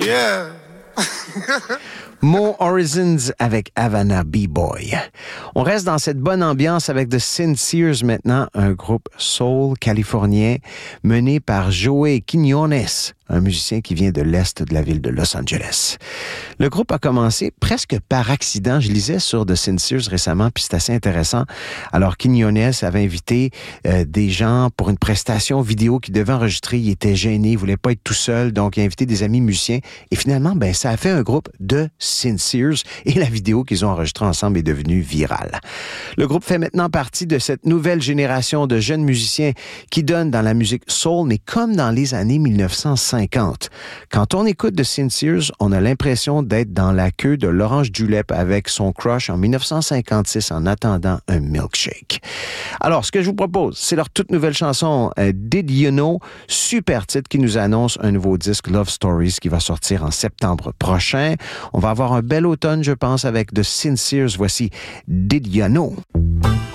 Yeah. Mo Horizons avec Havana B-Boy. On reste dans cette bonne ambiance avec The Sincers maintenant, un groupe soul californien mené par Joey Quiñones, un musicien qui vient de l'est de la ville de Los Angeles. Le groupe a commencé presque par accident. Je lisais sur The Sincers récemment, puis c'est assez intéressant. Alors, Quiñones avait invité des gens pour une prestation vidéo qu'il devait enregistrer. Il était gêné, il voulait pas être tout seul, donc il a invité des amis musiciens. Et finalement, ça a fait un groupe de Sincers et la vidéo qu'ils ont enregistrée ensemble est devenue virale. Le groupe fait maintenant partie de cette nouvelle génération de jeunes musiciens qui donnent dans la musique soul, mais comme dans les années 1950. Quand on écoute The Sincers, on a l'impression d'être dans la queue de l'Orange Julep avec son crush en 1956 en attendant un milkshake. Alors, ce que je vous propose, c'est leur toute nouvelle chanson Did You Know, super titre qui nous annonce un nouveau disque Love Stories qui va sortir en septembre prochain. On va avoir un bel automne, je pense, avec The Sincers. Voici Did You Know?